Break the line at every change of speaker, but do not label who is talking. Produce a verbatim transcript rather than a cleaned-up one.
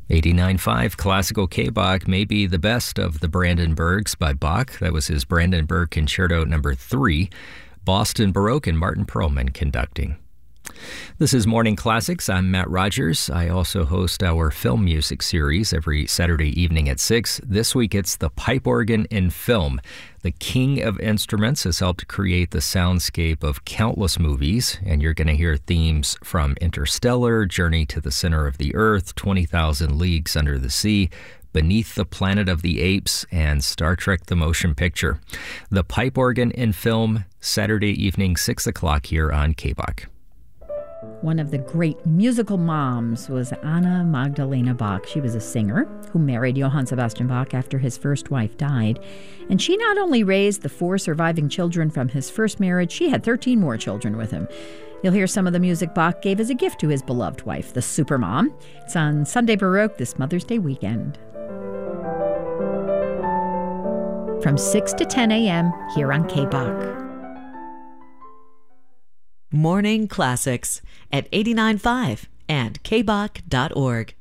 eighty-nine point five Classical K-Bach may be the best of the Brandenburgs by Bach. That was his Brandenburg Concerto number three. Boston Baroque and Martin Perlman conducting. This is Morning Classics. I'm Matt Rogers. I also host our film music series every Saturday evening at six. This week it's the pipe organ in film. The king of instruments has helped create the soundscape of countless movies, and you're going to hear themes from Interstellar, Journey to the Center of the Earth, twenty thousand Leagues Under the Sea, Beneath the Planet of the Apes, and Star Trek the Motion Picture. The pipe organ in film, Saturday evening, six o'clock here on K-Bach.
One of the great musical moms was Anna Magdalena Bach. She was a singer who married Johann Sebastian Bach after his first wife died. And she not only raised the four surviving children from his first marriage, she had thirteen more children with him. You'll hear some of the music Bach gave as a gift to his beloved wife, the Supermom. It's on Sunday Baroque this Mother's Day weekend. From six to ten a.m. here on K-Bach.
Morning Classics at eighty-nine point five and k bach dot org.